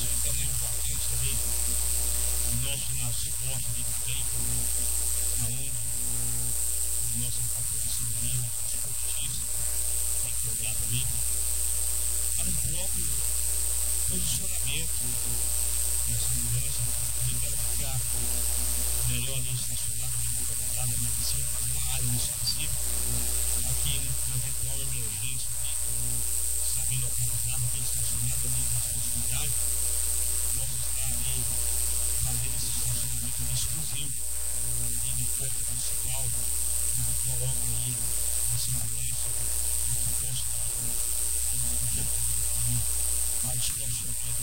tamanha importância ali do nosso ginásio esporte ali também, aonde a nossa população ali, esportista, tem jogado ali, para o próprio posicionamento dessa mudança, ele quer ficar melhor ali estacionado, não incomodado, mas precisa fazer uma área específica aqui no eventual emergência ali, está bem localizado, bem estacionado ali nas proximidades. Vamos estar ali fazendo esse estacionamento ali exclusivo ali no ponto principal, onde coloca aí a segurança que possa para estacionamento